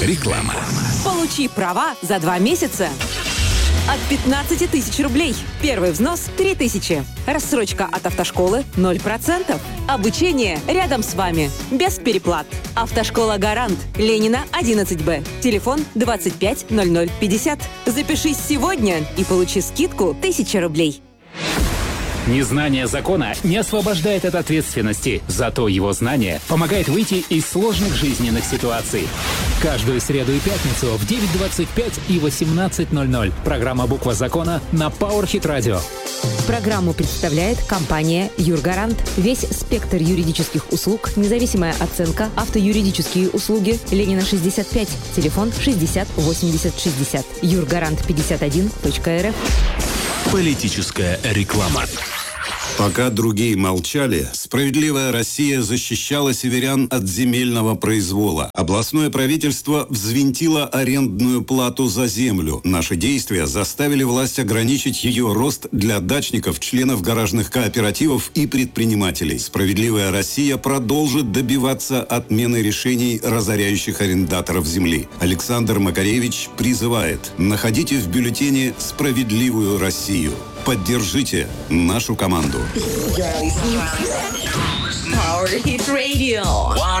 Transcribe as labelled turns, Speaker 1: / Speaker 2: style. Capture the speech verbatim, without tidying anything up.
Speaker 1: Реклама.
Speaker 2: Получи права за два месяца. От пятнадцати тысяч рублей. Первый взнос – три тысячи. Рассрочка от автошколы – ноль процентов. Обучение рядом с вами. Без переплат. Автошкола «Гарант». Ленина, одиннадцать Б. Телефон двадцать пять ноль ноль пятьдесят. Запишись сегодня и получи скидку тысяча рублей.
Speaker 3: Незнание закона не освобождает от ответственности, зато его знание помогает выйти из сложных жизненных ситуаций. Каждую среду и пятницу в девять двадцать пять и восемнадцать ноль ноль. Программа «Буква закона» на PowerHit Radio.
Speaker 2: Программу представляет компания «Юргарант». Весь спектр юридических услуг, независимая оценка, автоюридические услуги. Ленина, шестьдесят пять. Телефон шестьдесят восемьдесят шестьдесят. юргарант пятьдесят один точка эр эф.
Speaker 1: Политическая реклама.
Speaker 4: Пока другие молчали, «Справедливая Россия» защищала северян от земельного произвола. Областное правительство взвинтило арендную плату за землю. Наши действия заставили власть ограничить ее рост для дачников, членов гаражных кооперативов и предпринимателей. «Справедливая Россия» продолжит добиваться отмены решений, разоряющих арендаторов земли. Александр Макаревич призывает: находите в бюллетене «Справедливую Россию». Поддержите нашу команду.
Speaker 5: PowerHit Radio.